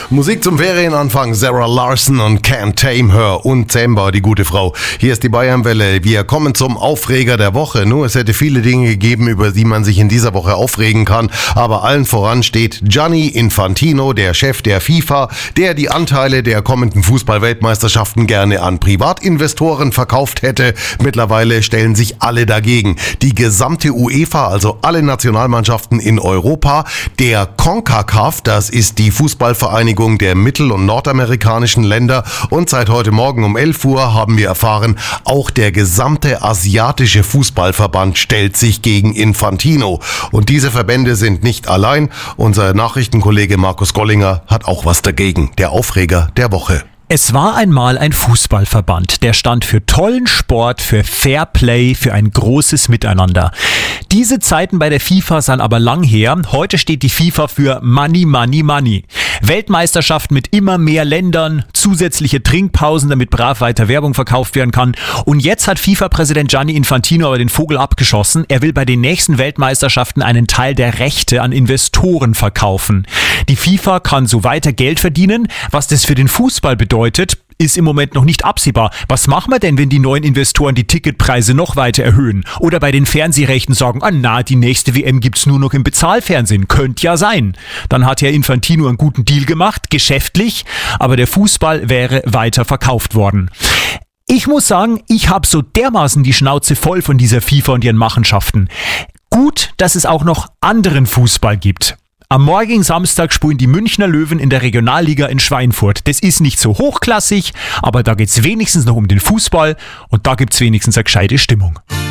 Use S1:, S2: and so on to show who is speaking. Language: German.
S1: Musik zum Ferienanfang, Sarah Larson und Can't Tame Her, unzähmbar, die gute Frau. Hier ist die Bayernwelle. Wir kommen zum Aufreger der Woche. Nur es hätte viele Dinge gegeben, über die man sich in dieser Woche aufregen kann. Aber allen voran steht Gianni Infantino, der Chef der FIFA, der die Anteile der kommenden Fußball-Weltmeisterschaften gerne an Privatinvestoren verkauft hätte. Mittlerweile stellen sich alle dagegen. Die gesamte UEFA, also alle Nationalmannschaften in Europa, der CONCACAF, das ist die Fußballvereinigung der mittel- und nordamerikanischen Länder, und seit heute Morgen um 11 Uhr haben wir erfahren, auch der gesamte asiatische Fußballverband stellt sich gegen Infantino. Und diese Verbände sind nicht allein. Unser Nachrichtenkollege Markus Gollinger hat auch was dagegen. Der Aufreger der Woche.
S2: Es war einmal ein Fußballverband, der stand für tollen Sport, für Fairplay, für ein großes Miteinander. Diese Zeiten bei der FIFA sind aber lang her. Heute steht die FIFA für Money, Money, Money. Weltmeisterschaften mit immer mehr Ländern, zusätzliche Trinkpausen, damit brav weiter Werbung verkauft werden kann. Und jetzt hat FIFA-Präsident Gianni Infantino aber den Vogel abgeschossen. Er will bei den nächsten Weltmeisterschaften einen Teil der Rechte an Investoren verkaufen. Die FIFA kann so weiter Geld verdienen. Was das für den Fußball bedeutet, ist im Moment noch nicht absehbar. Was machen wir denn, wenn die neuen Investoren die Ticketpreise noch weiter erhöhen? Oder bei den Fernsehrechten sagen, die nächste WM gibt's nur noch im Bezahlfernsehen. Könnte ja sein. Dann hat Herr Infantino einen guten Deal gemacht, geschäftlich, aber der Fußball wäre weiter verkauft worden. Ich muss sagen, ich habe so dermaßen die Schnauze voll von dieser FIFA und ihren Machenschaften. Gut, dass es auch noch anderen Fußball gibt. Am morgigen Samstag spielen die Münchner Löwen in der Regionalliga in Schweinfurt. Das ist nicht so hochklassig, aber da geht's wenigstens noch um den Fußball und da gibt's wenigstens eine gescheite Stimmung.